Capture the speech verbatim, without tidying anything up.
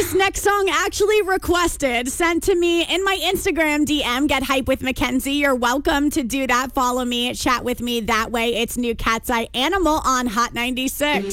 This next song actually requested, sent to me in my Instagram D M, Get Hype with Mackenzie. You're welcome to do that. Follow me, chat with me that way. It's New Cat's Eye Animal on Hot ninety-six.